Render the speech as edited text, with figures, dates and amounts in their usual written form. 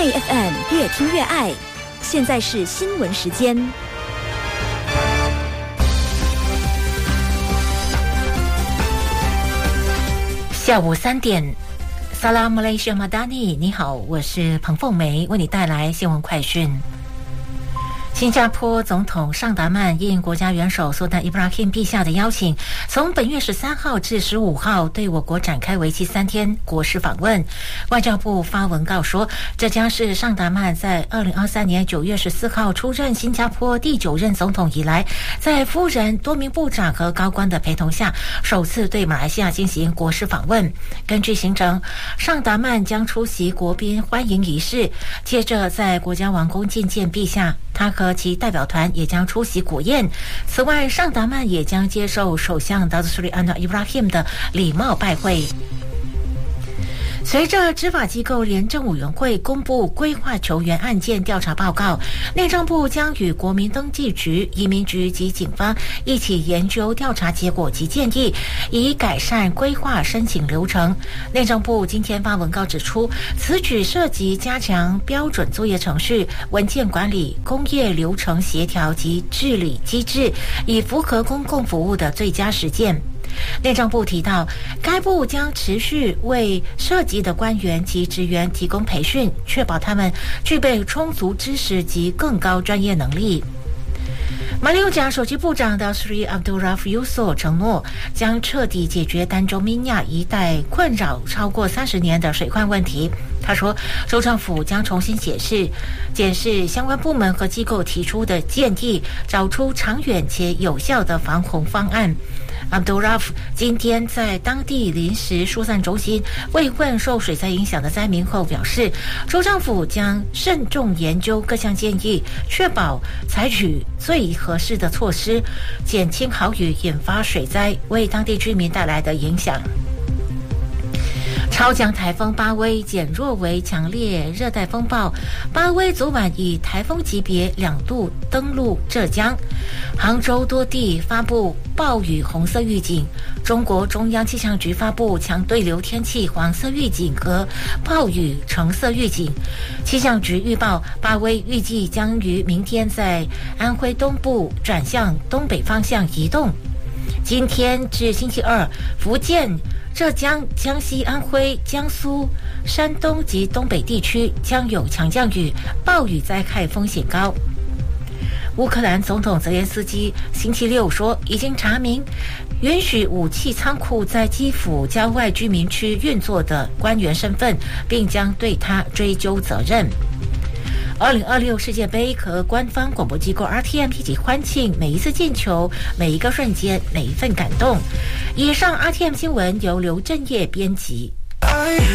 爱 FM 越听越爱，现在是新闻时间。 下午3点，萨拉马来西亚马达尼，你好，我是彭凤梅，为你带来新闻快讯。新加坡总统尚达曼应国家元首苏丹伊布拉欣陛下的邀请，从本月13号至15号对我国展开为期3天国事访问。外交部发文告说，这将是尚达曼在2023年9月14号出任新加坡第9任总统以来，在夫人、多名部长和高官的陪同下，首次对马来西亚进行国事访问。根据行程，尚达曼将出席国宾欢迎仪式，接着在国家王宫觐见陛下。他和其代表团也将出席国宴。此外，尚达曼也将接受首相达斯里安纳伊布拉欣的礼貌拜会。随着执法机构廉政委员会公布规划球员案件调查报告，内政部将与国民登记局、移民局及警方一起研究调查结果及建议，以改善规划申请流程。内政部今天发文告指出，此举涉及加强标准作业程序、文件管理、工业流程协调及治理机制，以符合公共服务的最佳实践。内政部提到，该部将持续为涉及的官员及职员提供培训，确保他们具备充足知识及更高专业能力。马六甲首席部长的Sri Abdul Rauf Yusof 承诺，将彻底解决丹州米亚一带困扰超过30年的水患问题。他说，州政府将重新检视相关部门和机构提出的建议，找出长远且有效的防洪方案。Abdul Rauf 今天在当地临时疏散中心慰问受水灾影响的灾民后表示，州政府将慎重研究各项建议，确保采取最合适的措施，减轻豪雨引发水灾为当地居民带来的影响。超强台风巴威减弱为强烈热带风暴，巴威昨晚以台风级别2度登陆浙江，杭州多地发布暴雨红色预警，中国中央气象局发布强对流天气黄色预警和暴雨橙色预警。气象局预报，巴威预计将于明天在安徽东部转向东北方向移动。今天至星期二，福建、浙江、江西、安徽、江苏、山东及东北地区将有强降雨，暴雨灾害风险高。乌克兰总统泽连斯基星期六说，已经查明允许武器仓库在基辅郊外居民区运作的官员身份，并将对他追究责任。2026世界杯和官方广播机构 RTM 一起欢庆每一次进球、每一个瞬间、每一份感动。以上 RTM 新闻由刘振业编辑。